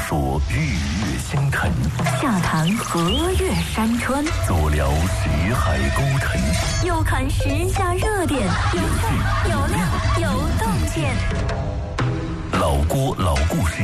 说日月星辰， 下谈河岳山川， 左聊识海沟腾， 右看时下热点，有趣有料有洞见。 老郭老故事。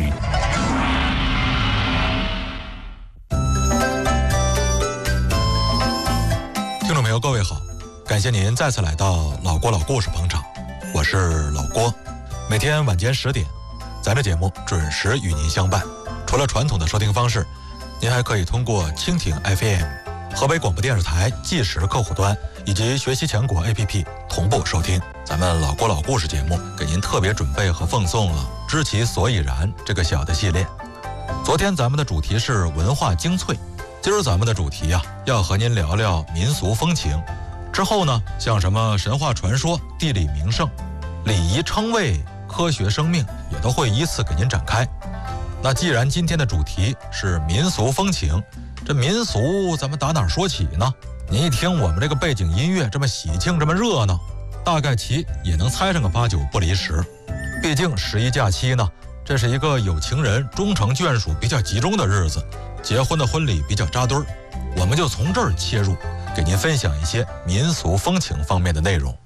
听众朋友，各位好，感谢您再次来到老郭老故事捧场，我是老郭。每天晚间10点，咱这节目准时与您相伴。除了传统的收听方式，您还可以通过蜻蜓 FM、河北广播电视台即时客户端以及学习强国 APP 同步收听咱们老郭老故事节目，给您特别准备和奉送了知其所以然这个小的系列。昨天咱们的主题是文化精粹，今儿咱们的主题要和您聊聊民俗风情。之后呢，像什么神话传说、地理名胜、礼仪称谓、科学生命，也都会依次给您展开。那既然今天的主题是民俗风情，这民俗咱们打哪儿说起呢？您一听我们这个背景音乐这么喜庆这么热闹，大概其也能猜上个8、9不离10。毕竟11假期呢，这是一个有情人终成眷属比较集中的日子，结婚的婚礼比较扎堆儿，我们就从这儿切入，给您分享一些民俗风情方面的内容。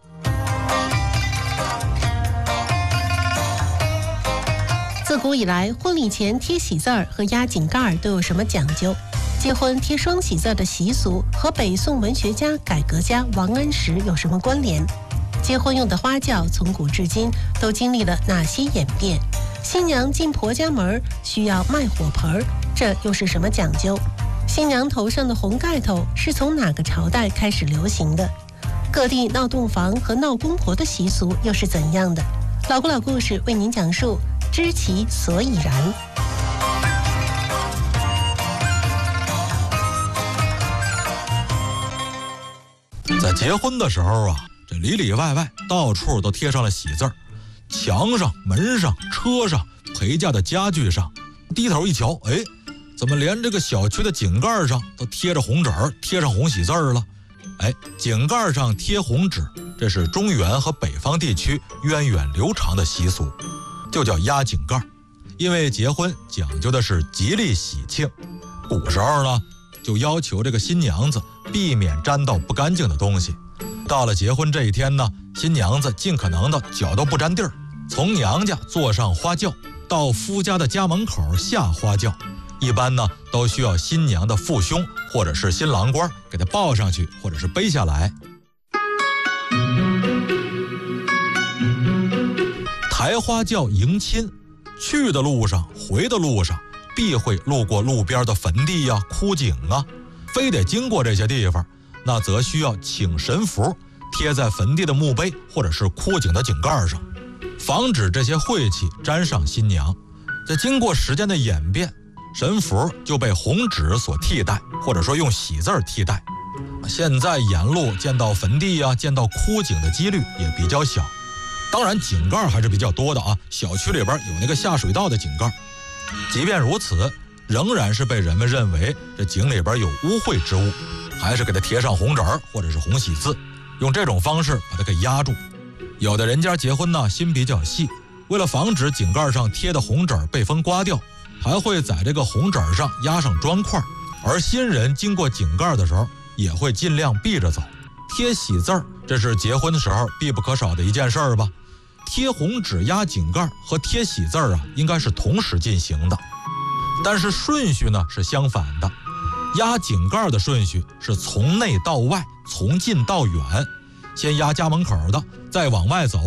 自古以来，婚礼前贴喜字儿和压井盖儿都有什么讲究？结婚贴双喜字的习俗和北宋文学家、改革家王安石有什么关联？结婚用的花轿从古至今都经历了哪些演变？新娘进婆家门需要卖火盆，这又是什么讲究？新娘头上的红盖头是从哪个朝代开始流行的？各地闹洞房和闹公婆的习俗又是怎样的？老郭老故事为您讲述，知其所以然。 在结婚的时候这里里外外到处都贴上了喜字儿，墙上、门上、车上、陪嫁的家具上，低头一瞧，怎么连这个小区的井盖上都贴着红纸儿，贴上红喜字儿了？井盖上贴红纸，这是中原和北方地区源远流长的习俗，就叫压井盖。因为结婚讲究的是吉利喜庆，古时候呢，就要求这个新娘子避免沾到不干净的东西。到了结婚这一天呢，新娘子尽可能的脚都不沾地儿，从娘家坐上花轿，到夫家的家门口下花轿。一般呢，都需要新娘的父兄或者是新郎官给她抱上去，或者是背下来。抬花轿迎亲，去的路上、回的路上，必会路过路边的坟地枯井非得经过这些地方，那则需要请神符贴在坟地的墓碑或者是枯井的井盖上，防止这些晦气沾上新娘。在经过时间的演变，神符就被红纸所替代，或者说用喜字替代。现在沿路见到坟地见到枯井的几率也比较小，当然井盖还是比较多的小区里边有那个下水道的井盖。即便如此，仍然是被人们认为这井里边有污秽之物，还是给它贴上红纸或者是红喜字，用这种方式把它给压住。有的人家结婚心比较细，为了防止井盖上贴的红纸被风刮掉，还会在这个红纸上压上砖块，而新人经过井盖的时候也会尽量避着走。贴喜字儿，这是结婚的时候必不可少的一件事儿吧？贴红纸压井盖和贴喜字儿应该是同时进行的，但是顺序呢是相反的。压井盖的顺序是从内到外，从近到远，先压家门口的，再往外走，